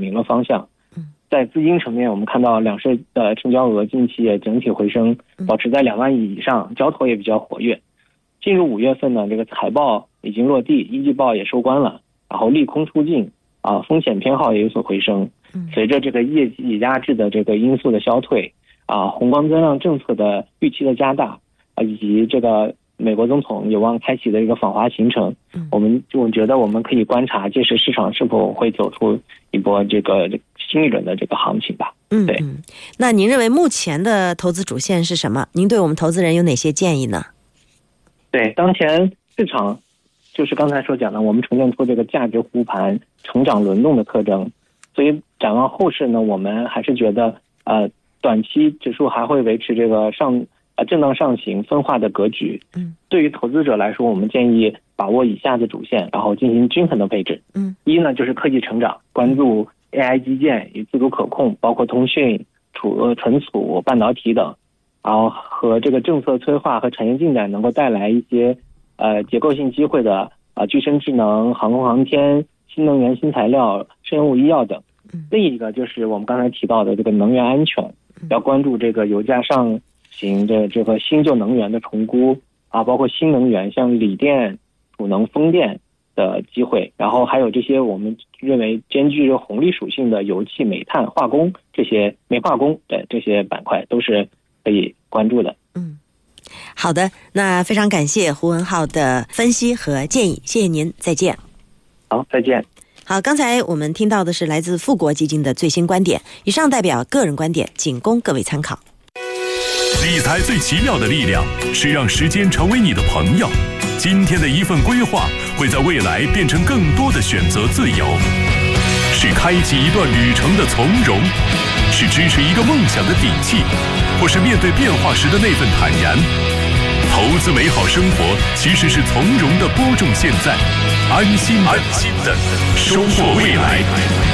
明了方向。在资金层面，我们看到两市的成交额近期也整体回升，保持在2万亿以上，交投也比较活跃。进入5月份呢，这个财报已经落地，一季报也收官了，然后利空出尽风险偏好也有所回升。随着这个业绩压制的这个因素的消退宏观增量政策的预期的加大以及这个美国总统有望开启的一个访华行程，我觉得我们可以观察届时市场是否会走出一波这个新一轮的这个行情吧。对。 那您认为目前的投资主线是什么？您对我们投资人有哪些建议呢？ 对，当前市场就是刚才所讲的，我们呈现出这个价值护盘、成长轮动的特征，所以展望后市呢，我们还是觉得短期指数还会维持这个震荡上行分化的格局。对于投资者来说，我们建议把握以下的主线，然后进行均衡的配置。一呢就是科技成长，关注 AI 基建与自主可控，包括通讯、存储、半导体等，然后和这个政策催化和产业进展能够带来一些结构性机会的具身智能、航空航天、新能源、新材料、生物医药等。另一个就是我们刚才提到的这个能源安全，要关注这个油价上行的这个新旧能源的重估包括新能源像锂电、储能、风电的机会，然后还有这些我们认为兼具着红利属性的油气、煤炭、化工这些煤化工的这些板块都是可以关注的。 好的，那非常感谢胡文浩的分析和建议，谢谢您，再见。 好，再见。 好，刚才我们听到的是来自富国基金的最新观点，以上代表个人观点，仅供各位参考。 理财最奇妙的力量是让时间成为你的朋友。今天的一份规划会在未来变成更多的选择自由，是开启一段旅程的从容，是支持一个梦想的底气，或是面对变化时的那份坦然。投资美好生活其实是从容的播种现在，安心的收获未来。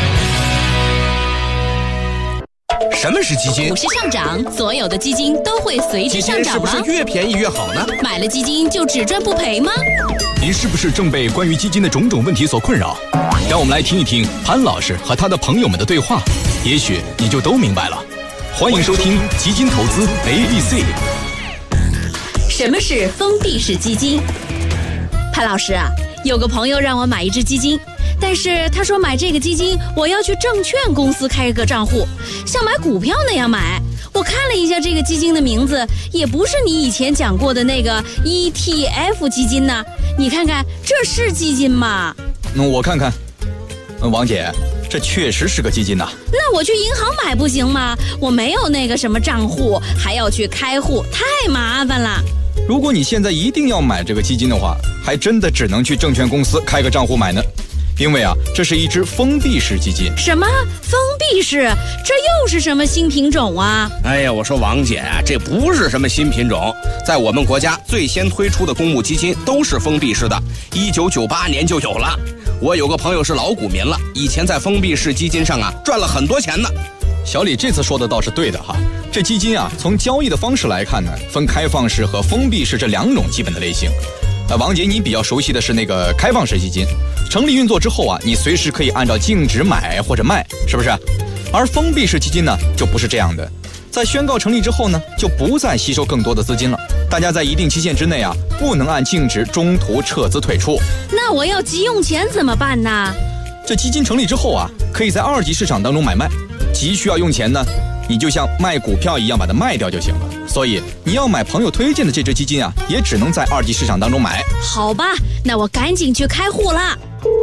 什么是基金？ 股市上涨，所有的基金都会随之上涨吗？ 基金是不是越便宜越好呢？ 买了基金就只赚不赔吗？ 您是不是正被关于基金的种种问题所困扰？让我们来听一听潘老师和他的朋友们的对话，也许你就都明白了。欢迎收听基金投资 ABC。 什么是封闭式基金？潘老师有个朋友让我买一只基金，但是他说买这个基金我要去证券公司开个账户，像买股票那样买。我看了一下这个基金的名字，也不是你以前讲过的那个 ETF 基金呢。你看看，这是基金吗？ 我看看，王姐，这确实是个基金呐。 那我去银行买不行吗？我没有那个什么账户，还要去开户，太麻烦了。 如果你现在一定要买这个基金的话，还真的只能去证券公司开个账户买呢。因为这是一只封闭式基金。 什么封闭式？这又是什么新品种啊？ 哎呀，我说王姐这不是什么新品种，在我们国家最先推出的公募基金都是封闭式的，1998年就有了。我有个朋友是老股民了，以前在封闭式基金上赚了很多钱呢。 小李这次说的倒是对的哈，这基金从交易的方式来看呢，分开放式和封闭式这两种基本的类型。王姐，你比较熟悉的是那个开放式基金，成立运作之后你随时可以按照净值买或者卖，是不是？而封闭式基金呢，就不是这样的，在宣告成立之后呢，就不再吸收更多的资金了。大家在一定期限之内不能按净值中途撤资退出。 那我要急用钱怎么办呢？ 这基金成立之后可以在二级市场当中买卖，急需要用钱呢，你就像卖股票一样把它卖掉就行了。所以你要买朋友推荐的这只基金也只能在二级市场当中买。 好吧，那我赶紧去开户啦。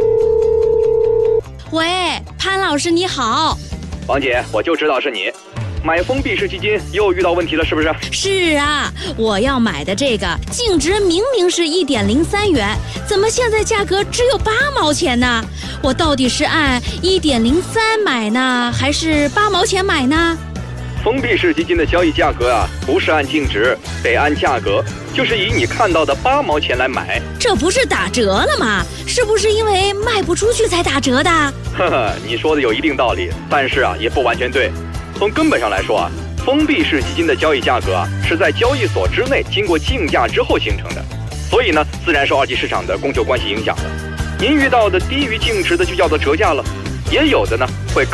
喂，潘老师你好。 王姐，我就知道是你。买封闭式基金又遇到问题了是不是？ 是我要买的这个净值明明是1.03元，怎么现在价格只有8毛钱呢？我到底是按1.03买呢，还是8毛钱买呢？ 封闭式基金的交易价格不是按净值，得按价格，就是以你看到的8毛钱来买。 这不是打折了吗？是不是因为卖不出去才打折的？ 呵呵，你说的有一定道理，但是也不完全对。从根本上来说封闭式基金的交易价格是在交易所之内经过竞价之后形成的，所以呢，自然受二级市场的供求关系影响的。您遇到的低于净值的就叫做折价了，也有的呢会